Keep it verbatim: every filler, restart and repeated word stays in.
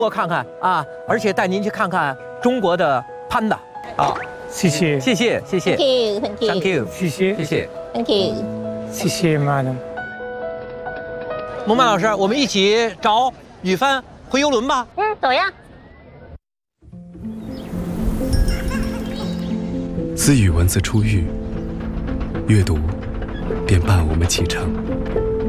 多看看啊，而且带您去看看中国的潘达。好， 谢谢， 谢谢，谢谢 Thank you, thank you. ，Thank you， 谢谢， 谢谢。 Thank you. 谢谢 madam。 孟曼老师，我们一起找雨帆回游轮吧。 嗯，走呀。 自与文字初遇，阅读便伴我们启程。